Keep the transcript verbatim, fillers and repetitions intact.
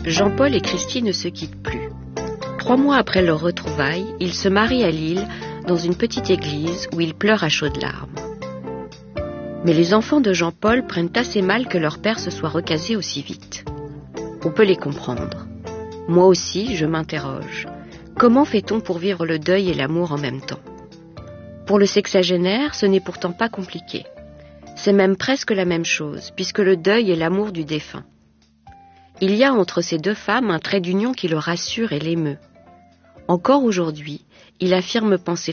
Jean-Paul et Christy ne se quittent plus. Trois mois après leur retrouvaille, ils se marient à Lille, dans une petite église où ils pleurent à chaudes larmes. Mais les enfants de Jean-Paul prennent assez mal que leur père se soit recasé aussi vite. On peut les comprendre. Moi aussi, je m'interroge. Comment fait-on pour vivre le deuil et l'amour en même temps? Pour le sexagénaire, ce n'est pourtant pas compliqué. C'est même presque la même chose, puisque le deuil est l'amour du défunt. Il y a entre ces deux femmes un trait d'union qui le rassure et l'émeut. Encore aujourd'hui, il affirme penser